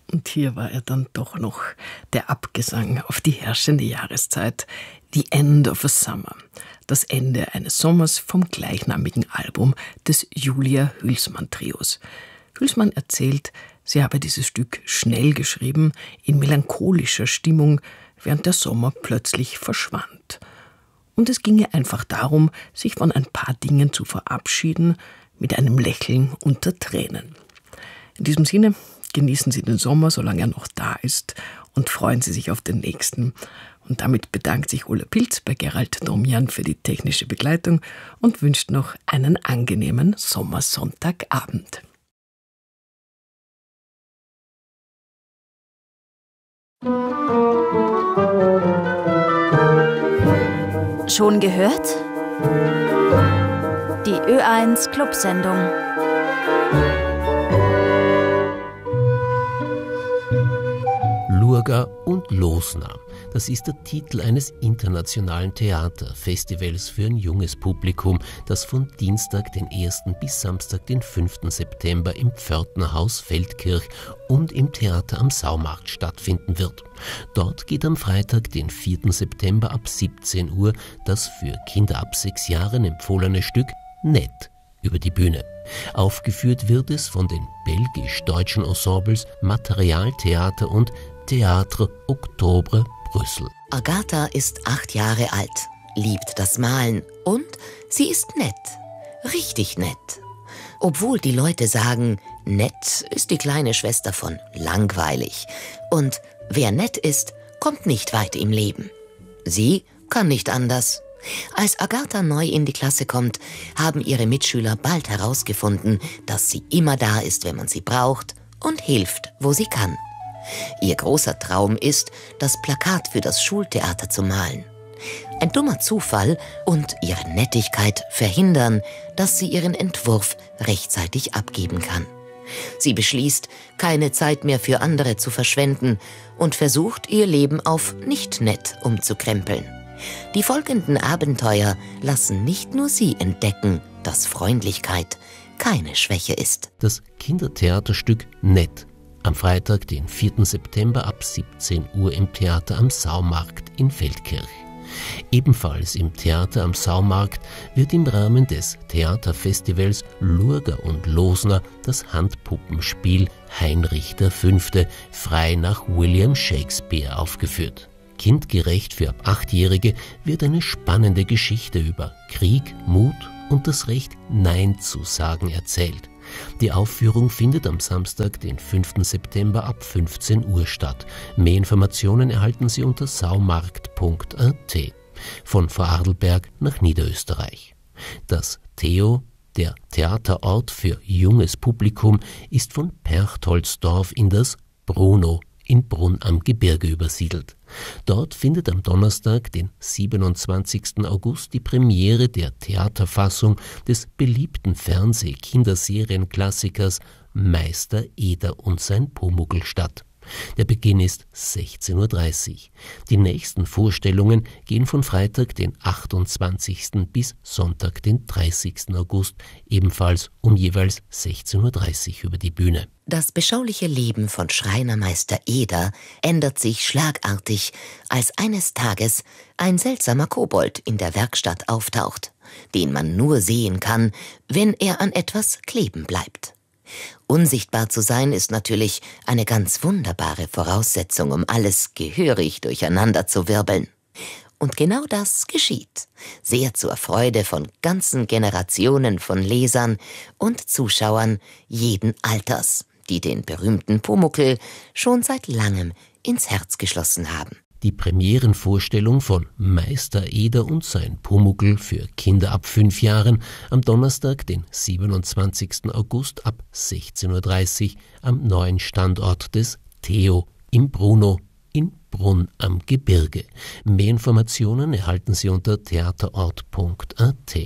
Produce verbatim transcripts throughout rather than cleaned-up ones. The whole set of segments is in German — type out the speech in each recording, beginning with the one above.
Und hier war er dann doch noch der Abgesang auf die herrschende Jahreszeit, The End of a Summer, das Ende eines Sommers vom gleichnamigen Album des Julia Hülsmann-Trios. Hülsmann erzählt, sie habe dieses Stück schnell geschrieben, in melancholischer Stimmung, während der Sommer plötzlich verschwand. Und es ginge einfach darum, sich von ein paar Dingen zu verabschieden, mit einem Lächeln unter Tränen. In diesem Sinne, genießen Sie den Sommer, solange er noch da ist, und freuen Sie sich auf den nächsten. Und damit bedankt sich Ulla Pilz bei Gerald Domian für die technische Begleitung und wünscht noch einen angenehmen Sommersonntagabend. Schon gehört? Die Ö eins Clubsendung. Lurga und Losna. Das ist der Titel eines internationalen Theaterfestivals für ein junges Publikum, das von Dienstag, den ersten bis Samstag, den fünften September im Pförtnerhaus Feldkirch und im Theater am Saumarkt stattfinden wird. Dort geht am Freitag, den vierten September ab siebzehn Uhr das für Kinder ab sechs Jahren empfohlene Stück Nett über die Bühne. Aufgeführt wird es von den belgisch-deutschen Ensembles Materialtheater und Théâtre Octobre Brüssel. Agatha ist acht Jahre alt, liebt das Malen und sie ist nett. Richtig nett. Obwohl die Leute sagen, nett ist die kleine Schwester von langweilig. Und wer nett ist, kommt nicht weit im Leben. Sie kann nicht anders. Als Agatha neu in die Klasse kommt, haben ihre Mitschüler bald herausgefunden, dass sie immer da ist, wenn man sie braucht und hilft, wo sie kann. Ihr großer Traum ist, das Plakat für das Schultheater zu malen. Ein dummer Zufall und ihre Nettigkeit verhindern, dass sie ihren Entwurf rechtzeitig abgeben kann. Sie beschließt, keine Zeit mehr für andere zu verschwenden und versucht, ihr Leben auf nicht nett umzukrempeln. Die folgenden Abenteuer lassen nicht nur sie entdecken, dass Freundlichkeit keine Schwäche ist. Das Kindertheaterstück Nett. Am Freitag, den vierten September ab siebzehn Uhr im Theater am Saumarkt in Feldkirch. Ebenfalls im Theater am Saumarkt wird im Rahmen des Theaterfestivals Lurga und Losna das Handpuppenspiel Heinrich der Fünfte frei nach William Shakespeare aufgeführt. Kindgerecht für ab Achtjährige wird eine spannende Geschichte über Krieg, Mut und das Recht, Nein zu sagen erzählt. Die Aufführung findet am Samstag, den fünften September ab fünfzehn Uhr statt. Mehr Informationen erhalten Sie unter saumarkt punkt a t. Von Vorarlberg nach Niederösterreich. Das Theo, der Theaterort für junges Publikum, ist von Perchtoldsdorf in das Bruno in Brunn am Gebirge übersiedelt. Dort findet am Donnerstag, den siebenundzwanzigsten August, die Premiere der Theaterfassung des beliebten Fernseh-Kinderserienklassikers Meister Eder und sein Pumuckl statt. Der Beginn ist sechzehn Uhr dreißig. Die nächsten Vorstellungen gehen von Freitag, den achtundzwanzigsten bis Sonntag, den dreißigsten August, ebenfalls um jeweils sechzehn Uhr dreißig über die Bühne. Das beschauliche Leben von Schreinermeister Eder ändert sich schlagartig, als eines Tages ein seltsamer Kobold in der Werkstatt auftaucht, den man nur sehen kann, wenn er an etwas kleben bleibt. Unsichtbar zu sein ist natürlich eine ganz wunderbare Voraussetzung, um alles gehörig durcheinander zu wirbeln. Und genau das geschieht, sehr zur Freude von ganzen Generationen von Lesern und Zuschauern jeden Alters, die den berühmten Pumuckl schon seit langem ins Herz geschlossen haben. Die Premierenvorstellung von Meister Eder und sein Pumuckl für Kinder ab fünf Jahren am Donnerstag, den siebenundzwanzigsten August ab sechzehn Uhr dreißig am neuen Standort des Theo im Bruno in Brunn am Gebirge. Mehr Informationen erhalten Sie unter theaterort punkt a t.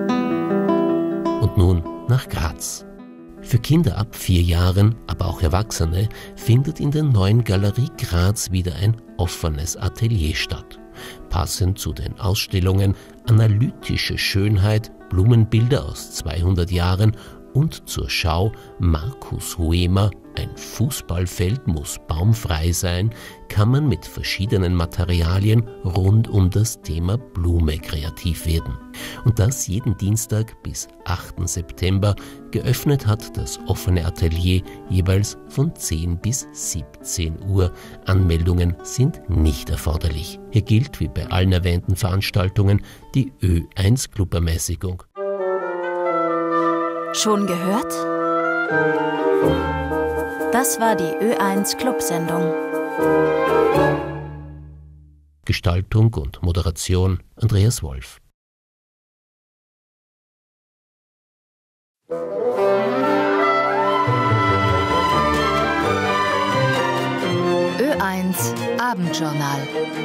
Und nun nach Graz. Für Kinder ab vier Jahren, aber auch Erwachsene, findet in der neuen Galerie Graz wieder ein offenes Atelier statt. Passend zu den Ausstellungen Analytische Schönheit, Blumenbilder aus zweihundert Jahren und zur Schau Markus Huemer, ein Fußballfeld muss baumfrei sein, kann man mit verschiedenen Materialien rund um das Thema Blume kreativ werden. Und das jeden Dienstag bis achten September. Geöffnet hat das offene Atelier jeweils von zehn bis siebzehn Uhr. Anmeldungen sind nicht erforderlich. Hier gilt wie bei allen erwähnten Veranstaltungen die Ö eins Club-Ermäßigung. Schon gehört? Das war die Ö eins Clubsendung. Gestaltung und Moderation Andreas Wolf. Ö eins Abendjournal.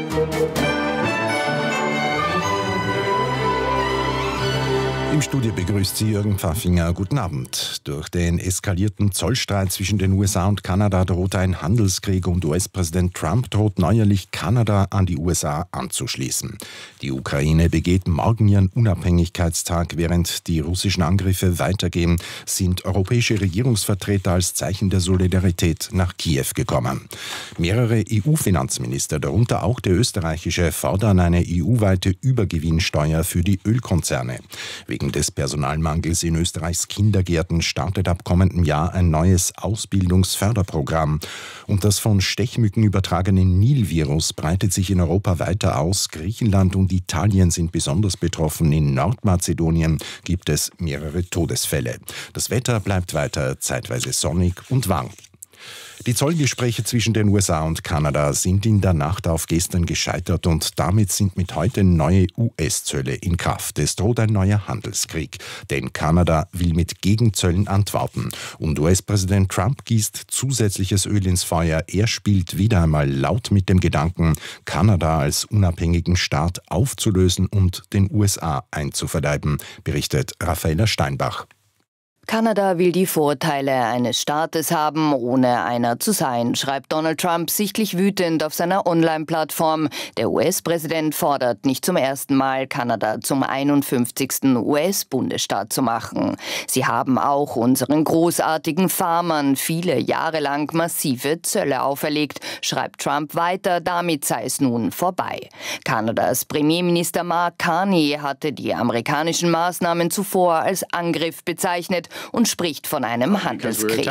Im Studio begrüßt Sie Jürgen Pfaffinger. Guten Abend. Durch den eskalierten Zollstreit zwischen den U S A und Kanada droht ein Handelskrieg und U S-Präsident Trump droht neuerlich, Kanada an die U S A anzuschließen. Die Ukraine begeht morgen ihren Unabhängigkeitstag. Während die russischen Angriffe weitergehen, sind europäische Regierungsvertreter als Zeichen der Solidarität nach Kiew gekommen. Mehrere E U-Finanzminister, darunter auch der österreichische, fordern eine E U-weite Übergewinnsteuer für die Ölkonzerne. Wegen des Personalmangels in Österreichs Kindergärten startet ab kommendem Jahr ein neues Ausbildungsförderprogramm. Und das von Stechmücken übertragene Nilvirus breitet sich in Europa weiter aus. Griechenland und Italien sind besonders betroffen. In Nordmazedonien gibt es mehrere Todesfälle. Das Wetter bleibt weiter zeitweise sonnig und warm. Die Zollgespräche zwischen den U S A und Kanada sind in der Nacht auf gestern gescheitert und damit sind mit heute neue U S-Zölle in Kraft. Es droht ein neuer Handelskrieg, denn Kanada will mit Gegenzöllen antworten. Und U S-Präsident Trump gießt zusätzliches Öl ins Feuer. Er spielt wieder einmal laut mit dem Gedanken, Kanada als unabhängigen Staat aufzulösen und den U S A einzuverleiben, berichtet Raffaella Steinbach. Kanada will die Vorteile eines Staates haben, ohne einer zu sein, schreibt Donald Trump sichtlich wütend auf seiner Online-Plattform. Der U S-Präsident fordert nicht zum ersten Mal, Kanada zum einundfünfzigsten U S-Bundesstaat zu machen. Sie haben auch unseren großartigen Farmern viele Jahre lang massive Zölle auferlegt, schreibt Trump weiter, damit sei es nun vorbei. Kanadas Premierminister Mark Carney hatte die amerikanischen Maßnahmen zuvor als Angriff bezeichnet und spricht von einem Handelskrieg.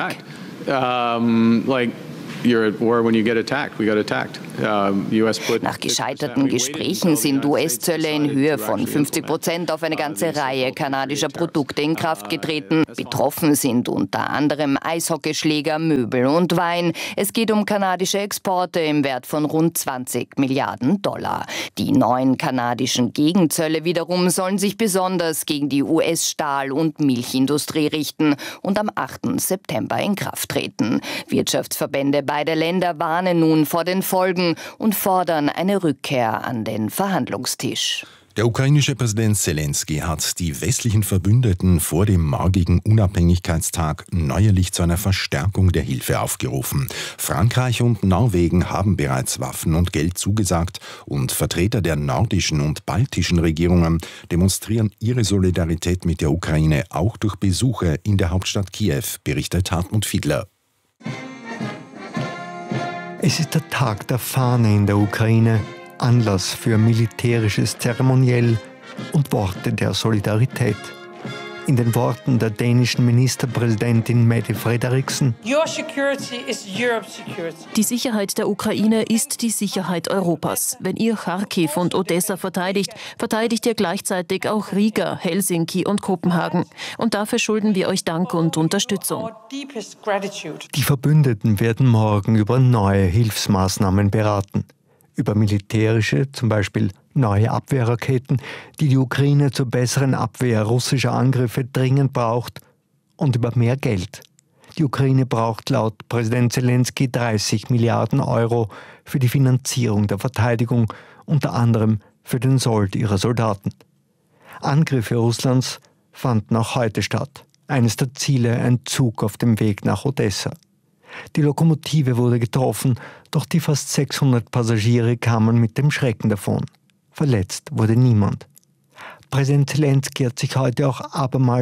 Nach gescheiterten Gesprächen sind U S-Zölle in Höhe von fünfzig Prozent auf eine ganze Reihe kanadischer Produkte in Kraft getreten. Betroffen sind unter anderem Eishockeyschläger, Möbel und Wein. Es geht um kanadische Exporte im Wert von rund zwanzig Milliarden Dollar. Die neuen kanadischen Gegenzölle wiederum sollen sich besonders gegen die U S-Stahl- und Milchindustrie richten und am achten September in Kraft treten. Wirtschaftsverbände beider Länder warnen nun vor den Folgen und fordern eine Rückkehr an den Verhandlungstisch. Der ukrainische Präsident Zelensky hat die westlichen Verbündeten vor dem morgigen Unabhängigkeitstag neuerlich zu einer Verstärkung der Hilfe aufgerufen. Frankreich und Norwegen haben bereits Waffen und Geld zugesagt und Vertreter der nordischen und baltischen Regierungen demonstrieren ihre Solidarität mit der Ukraine auch durch Besuche in der Hauptstadt Kiew, berichtet Hartmut Fiedler. Es ist der Tag der Fahne in der Ukraine, Anlass für militärisches Zeremoniell und Worte der Solidarität. In den Worten der dänischen Ministerpräsidentin Mette Frederiksen: Die Sicherheit der Ukraine ist die Sicherheit Europas. Wenn ihr Charkiw und Odessa verteidigt, verteidigt ihr gleichzeitig auch Riga, Helsinki und Kopenhagen. Und dafür schulden wir euch Dank und Unterstützung. Die Verbündeten werden morgen über neue Hilfsmaßnahmen beraten. Über militärische, zum Beispiel neue Abwehrraketen, die die Ukraine zur besseren Abwehr russischer Angriffe dringend braucht, und über mehr Geld. Die Ukraine braucht laut Präsident Zelensky dreißig Milliarden Euro für die Finanzierung der Verteidigung, unter anderem für den Sold ihrer Soldaten. Angriffe Russlands fanden auch heute statt. Eines der Ziele ein Zug auf dem Weg nach Odessa. Die Lokomotive wurde getroffen, doch die fast sechshundert Passagiere kamen mit dem Schrecken davon. Verletzt wurde niemand. Präsident Zelensky hat sich heute auch abermals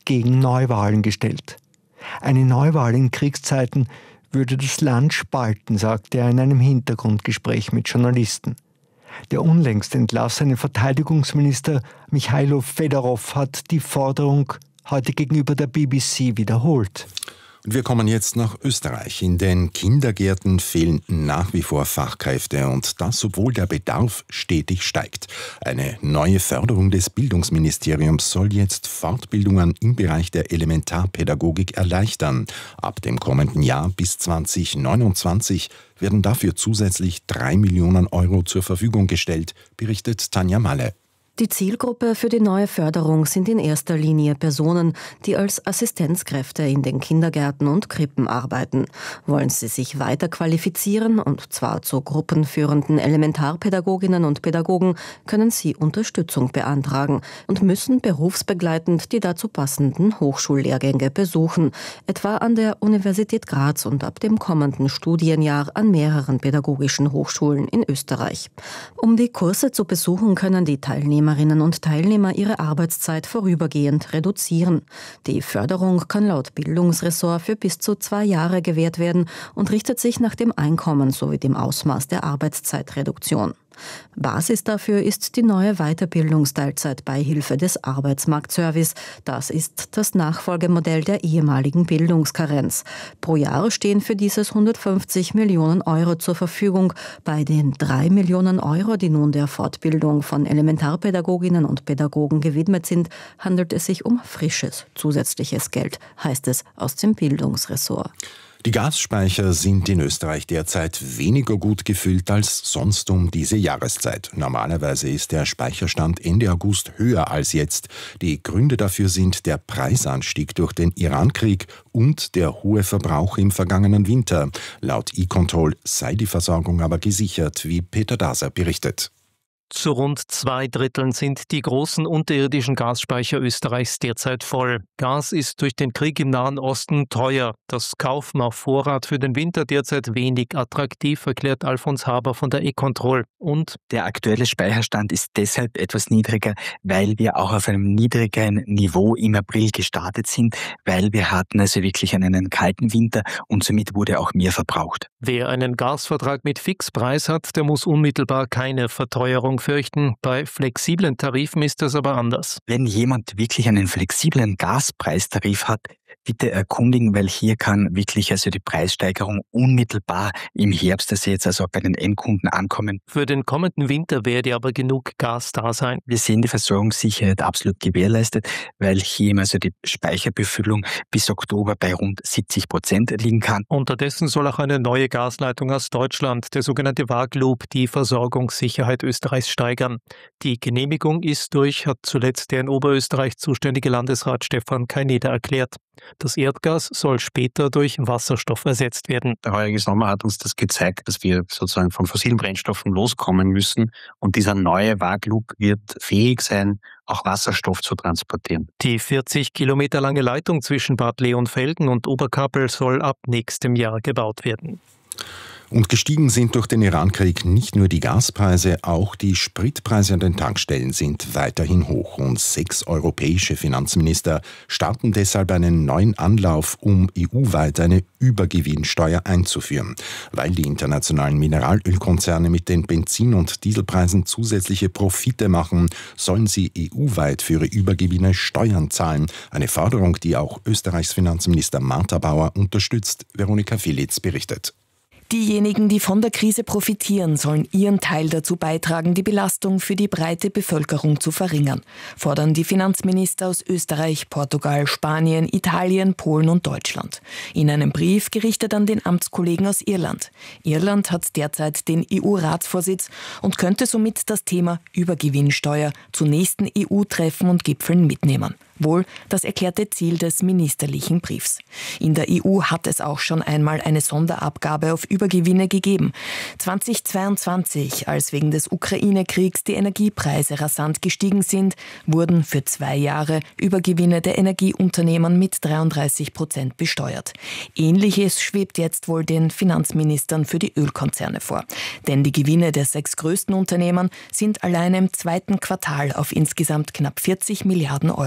gegen Neuwahlen gestellt. Eine Neuwahl in Kriegszeiten würde das Land spalten, sagte er in einem Hintergrundgespräch mit Journalisten. Der unlängst entlassene Verteidigungsminister Michailo Fedorov hat die Forderung heute gegenüber der B B C wiederholt. Und wir kommen jetzt nach Österreich. In den Kindergärten fehlen nach wie vor Fachkräfte und das, obwohl der Bedarf stetig steigt. Eine neue Förderung des Bildungsministeriums soll jetzt Fortbildungen im Bereich der Elementarpädagogik erleichtern. Ab dem kommenden Jahr bis zwanzig neunundzwanzig werden dafür zusätzlich drei Millionen Euro zur Verfügung gestellt, berichtet Tanja Malle. Die Zielgruppe für die neue Förderung sind in erster Linie Personen, die als Assistenzkräfte in den Kindergärten und Krippen arbeiten. Wollen sie sich weiter qualifizieren, und zwar zu gruppenführenden Elementarpädagoginnen und Pädagogen, können sie Unterstützung beantragen und müssen berufsbegleitend die dazu passenden Hochschullehrgänge besuchen, etwa an der Universität Graz und ab dem kommenden Studienjahr an mehreren pädagogischen Hochschulen in Österreich. Um die Kurse zu besuchen, können die Teilnehmer Teilnehmerinnen und Teilnehmer ihre Arbeitszeit vorübergehend reduzieren. Die Förderung kann laut Bildungsressort für bis zu zwei Jahre gewährt werden und richtet sich nach dem Einkommen sowie dem Ausmaß der Arbeitszeitreduktion. Basis dafür ist die neue Weiterbildungsteilzeitbeihilfe des Arbeitsmarktservice. Das ist das Nachfolgemodell der ehemaligen Bildungskarenz. Pro Jahr stehen für dieses hundertfünfzig Millionen Euro zur Verfügung. Bei den drei Millionen Euro, die nun der Fortbildung von Elementarpädagoginnen und Pädagogen gewidmet sind, handelt es sich um frisches, zusätzliches Geld, heißt es aus dem Bildungsressort. Die Gasspeicher sind in Österreich derzeit weniger gut gefüllt als sonst um diese Jahreszeit. Normalerweise ist der Speicherstand Ende August höher als jetzt. Die Gründe dafür sind der Preisanstieg durch den Irankrieg und der hohe Verbrauch im vergangenen Winter. Laut E-Control sei die Versorgung aber gesichert, wie Peter Daser berichtet. Zu rund zwei Dritteln sind die großen unterirdischen Gasspeicher Österreichs derzeit voll. Gas ist durch den Krieg im Nahen Osten teuer. Das Kaufen auf Vorrat für den Winter derzeit wenig attraktiv, erklärt Alfons Haber von der E-Control. Und der aktuelle Speicherstand ist deshalb etwas niedriger, weil wir auch auf einem niedrigeren Niveau im April gestartet sind, weil wir hatten also wirklich einen kalten Winter und somit wurde auch mehr verbraucht. Wer einen Gasvertrag mit Fixpreis hat, der muss unmittelbar keine Verteuerung fürchten. Bei flexiblen Tarifen ist das aber anders. Wenn jemand wirklich einen flexiblen Gaspreistarif hat, bitte erkundigen, weil hier kann wirklich also die Preissteigerung unmittelbar im Herbst, also jetzt also bei den Endkunden ankommen. Für den kommenden Winter werde aber genug Gas da sein. Wir sehen die Versorgungssicherheit absolut gewährleistet, weil hier also die Speicherbefüllung bis Oktober bei rund siebzig Prozent liegen kann. Unterdessen soll auch eine neue Gasleitung aus Deutschland, der sogenannte Waagloop, die Versorgungssicherheit Österreichs steigern. Die Genehmigung ist durch, hat zuletzt der in Oberösterreich zuständige Landesrat Stefan Kaineder erklärt. Das Erdgas soll später durch Wasserstoff ersetzt werden. Der heurige Sommer hat uns das gezeigt, dass wir sozusagen von fossilen Brennstoffen loskommen müssen. Und dieser neue Waagloop wird fähig sein, auch Wasserstoff zu transportieren. Die vierzig Kilometer lange Leitung zwischen Bad Leonfelden und Oberkappel soll ab nächstem Jahr gebaut werden. Und gestiegen sind durch den Irankrieg nicht nur die Gaspreise, auch die Spritpreise an den Tankstellen sind weiterhin hoch. Und sechs europäische Finanzminister starten deshalb einen neuen Anlauf, um E U-weit eine Übergewinnsteuer einzuführen. Weil die internationalen Mineralölkonzerne mit den Benzin- und Dieselpreisen zusätzliche Profite machen, sollen sie E U-weit für ihre Übergewinne Steuern zahlen. Eine Forderung, die auch Österreichs Finanzminister Martha Bauer unterstützt. Veronika Filitz berichtet. Diejenigen, die von der Krise profitieren, sollen ihren Teil dazu beitragen, die Belastung für die breite Bevölkerung zu verringern, fordern die Finanzminister aus Österreich, Portugal, Spanien, Italien, Polen und Deutschland. In einem Brief gerichtet an den Amtskollegen aus Irland. Irland hat derzeit den E U-Ratsvorsitz und könnte somit das Thema Übergewinnsteuer zu nächsten E U-Treffen und Gipfeln mitnehmen. Wohl das erklärte Ziel des ministerlichen Briefs. In der E U hat es auch schon einmal eine Sonderabgabe auf Übergewinne gegeben. zweitausendzweiundzwanzig, als wegen des Ukraine-Kriegs die Energiepreise rasant gestiegen sind, wurden für zwei Jahre Übergewinne der Energieunternehmen mit dreiunddreißig Prozent besteuert. Ähnliches schwebt jetzt wohl den Finanzministern für die Ölkonzerne vor. Denn die Gewinne der sechs größten Unternehmen sind allein im zweiten Quartal auf insgesamt knapp vierzig Milliarden Euro gestiegen.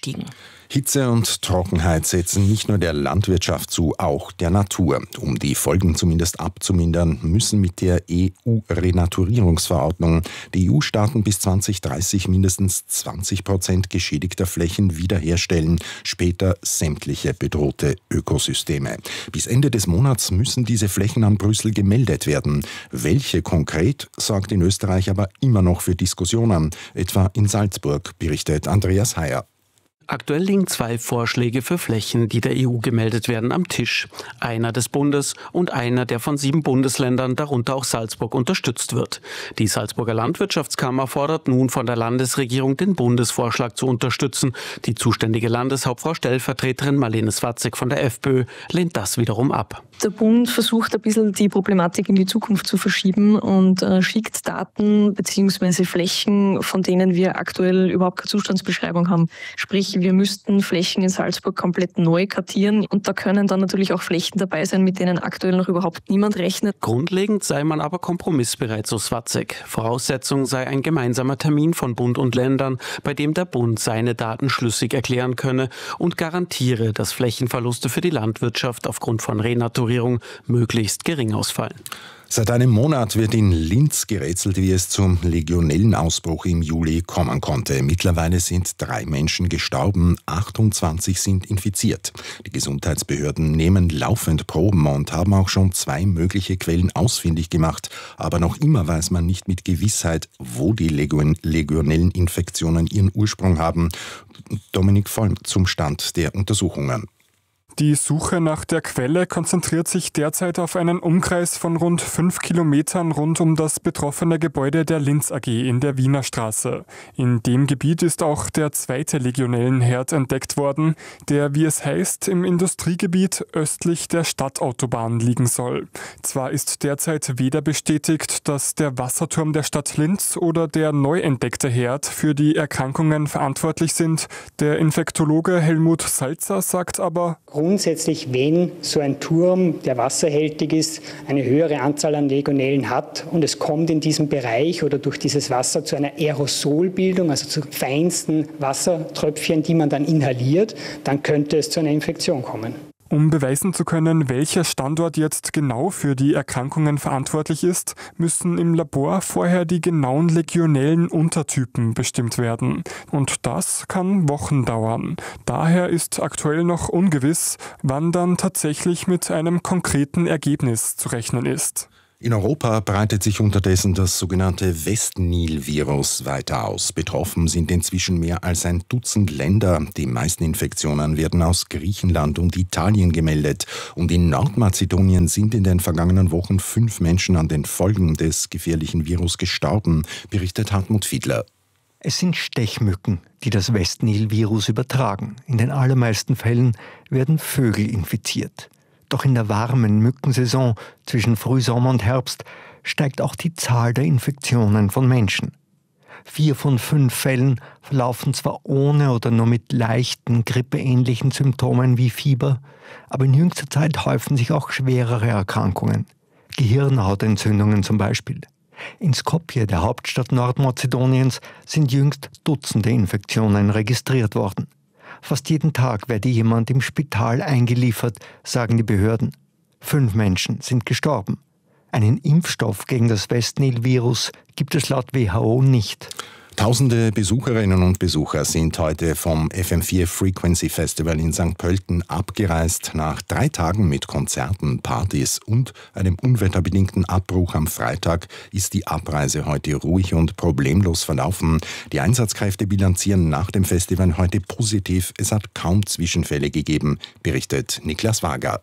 gestiegen. Hitze und Trockenheit setzen nicht nur der Landwirtschaft zu, auch der Natur. Um die Folgen zumindest abzumindern, müssen mit der E U-Renaturierungsverordnung die E U-Staaten bis zwanzig dreißig mindestens zwanzig Prozent geschädigter Flächen wiederherstellen, später sämtliche bedrohte Ökosysteme. Bis Ende des Monats müssen diese Flächen an Brüssel gemeldet werden. Welche konkret, sorgt in Österreich aber immer noch für Diskussionen, etwa in Salzburg, berichtet Andreas Heyer. Aktuell liegen zwei Vorschläge für Flächen, die der E U gemeldet werden, am Tisch. Einer des Bundes und einer, der von sieben Bundesländern, darunter auch Salzburg, unterstützt wird. Die Salzburger Landwirtschaftskammer fordert nun von der Landesregierung, den Bundesvorschlag zu unterstützen. Die zuständige Landeshauptfrau Stellvertreterin Marlene Swatzek von der FPÖ lehnt das wiederum ab. Der Bund versucht ein bisschen die Problematik in die Zukunft zu verschieben und äh, schickt Daten bzw. Flächen, von denen wir aktuell überhaupt keine Zustandsbeschreibung haben. Sprich, wir müssten Flächen in Salzburg komplett neu kartieren und da können dann natürlich auch Flächen dabei sein, mit denen aktuell noch überhaupt niemand rechnet. Grundlegend sei man aber kompromissbereit, so Swatzek. Voraussetzung sei ein gemeinsamer Termin von Bund und Ländern, bei dem der Bund seine Daten schlüssig erklären könne und garantiere, dass Flächenverluste für die Landwirtschaft aufgrund von Renaturierung möglichst gering ausfallen. Seit einem Monat wird in Linz gerätselt, wie es zum Legionellenausbruch im Juli kommen konnte. Mittlerweile sind drei Menschen gestorben, achtundzwanzig sind infiziert. Die Gesundheitsbehörden nehmen laufend Proben und haben auch schon zwei mögliche Quellen ausfindig gemacht. Aber noch immer weiß man nicht mit Gewissheit, wo die Legion- Legionelleninfektionen ihren Ursprung haben. Dominik Vollm zum Stand der Untersuchungen. Die Suche nach der Quelle konzentriert sich derzeit auf einen Umkreis von rund fünf Kilometern rund um das betroffene Gebäude der Linz A G in der Wiener Straße. In dem Gebiet ist auch der zweite Legionellenherd entdeckt worden, der, wie es heißt, im Industriegebiet östlich der Stadtautobahn liegen soll. Zwar ist derzeit weder bestätigt, dass der Wasserturm der Stadt Linz oder der neu entdeckte Herd für die Erkrankungen verantwortlich sind. Der Infektologe Helmut Salzer sagt aber: Grundsätzlich, wenn so ein Turm, der wasserhältig ist, eine höhere Anzahl an Legionellen hat und es kommt in diesem Bereich oder durch dieses Wasser zu einer Aerosolbildung, also zu feinsten Wassertröpfchen, die man dann inhaliert, dann könnte es zu einer Infektion kommen. Um beweisen zu können, welcher Standort jetzt genau für die Erkrankungen verantwortlich ist, müssen im Labor vorher die genauen legionellen Untertypen bestimmt werden. Und das kann Wochen dauern. Daher ist aktuell noch ungewiss, wann dann tatsächlich mit einem konkreten Ergebnis zu rechnen ist. In Europa breitet sich unterdessen das sogenannte West-Nil-Virus weiter aus. Betroffen sind inzwischen mehr als ein Dutzend Länder. Die meisten Infektionen werden aus Griechenland und Italien gemeldet. Und in Nordmazedonien sind in den vergangenen Wochen fünf Menschen an den Folgen des gefährlichen Virus gestorben, berichtet Hartmut Fiedler. Es sind Stechmücken, die das West-Nil-Virus übertragen. In den allermeisten Fällen werden Vögel infiziert. Doch in der warmen Mückensaison zwischen Frühsommer und Herbst steigt auch die Zahl der Infektionen von Menschen. Vier von fünf Fällen verlaufen zwar ohne oder nur mit leichten grippeähnlichen Symptomen wie Fieber, aber in jüngster Zeit häufen sich auch schwerere Erkrankungen. Gehirnhautentzündungen zum Beispiel. In Skopje, der Hauptstadt Nordmazedoniens, sind jüngst Dutzende Infektionen registriert worden. Fast jeden Tag werde jemand im Spital eingeliefert, sagen die Behörden. Fünf Menschen sind gestorben. Einen Impfstoff gegen das West-Nil-Virus gibt es laut W H O nicht. Tausende Besucherinnen und Besucher sind heute vom F M vier Frequency Festival in Sankt Pölten abgereist. Nach drei Tagen mit Konzerten, Partys und einem unwetterbedingten Abbruch am Freitag ist die Abreise heute ruhig und problemlos verlaufen. Die Einsatzkräfte bilanzieren nach dem Festival heute positiv. Es hat kaum Zwischenfälle gegeben, berichtet Niklas Wager.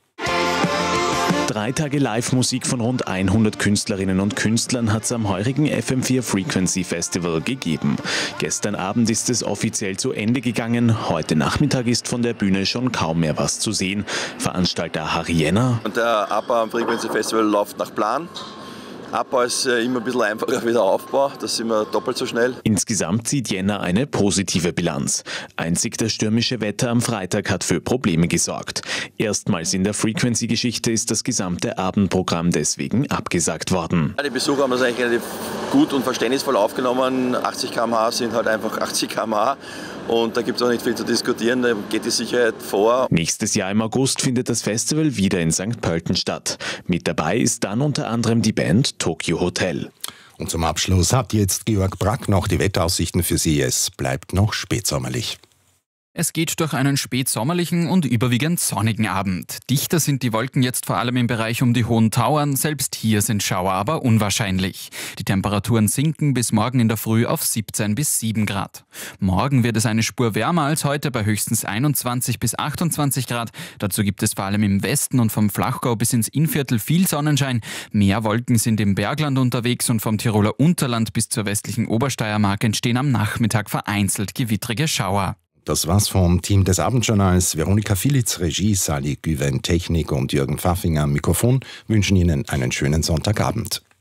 Drei Tage Live-Musik von rund hundert Künstlerinnen und Künstlern hat es am heurigen F M vier Frequency Festival gegeben. Gestern Abend ist es offiziell zu Ende gegangen. Heute Nachmittag ist von der Bühne schon kaum mehr was zu sehen. Veranstalter Harry Jenner. Und der Abbau am Frequency Festival läuft nach Plan. Abbau ist immer ein bisschen einfacher wie der Aufbau, da sind wir doppelt so schnell. Insgesamt zieht Jänner eine positive Bilanz. Einzig das stürmische Wetter am Freitag hat für Probleme gesorgt. Erstmals in der Frequency-Geschichte ist das gesamte Abendprogramm deswegen abgesagt worden. Die Besucher haben das eigentlich relativ gut und verständnisvoll aufgenommen. achtzig Kilometer pro Stunde sind halt einfach achtzig Kilometer pro Stunde Und da gibt es auch nicht viel zu diskutieren, da geht die Sicherheit vor. Nächstes Jahr im August findet das Festival wieder in Sankt Pölten statt. Mit dabei ist dann unter anderem die Band Tokyo Hotel. Und zum Abschluss hat jetzt Georg Brack noch die Wetteraussichten für Sie. Es bleibt noch spätsommerlich. Es geht durch einen spätsommerlichen und überwiegend sonnigen Abend. Dichter sind die Wolken jetzt vor allem im Bereich um die hohen Tauern. Selbst hier sind Schauer aber unwahrscheinlich. Die Temperaturen sinken bis morgen in der Früh auf siebzehn bis sieben Grad. Morgen wird es eine Spur wärmer als heute bei höchstens einundzwanzig bis achtundzwanzig Grad. Dazu gibt es vor allem im Westen und vom Flachgau bis ins Innviertel viel Sonnenschein. Mehr Wolken sind im Bergland unterwegs und vom Tiroler Unterland bis zur westlichen Obersteiermark entstehen am Nachmittag vereinzelt gewittrige Schauer. Das war's vom Team des Abendjournals. Veronika Filitz, Regie, Sally Güven, Technik und Jürgen Pfaffinger am Mikrofon wünschen Ihnen einen schönen Sonntagabend.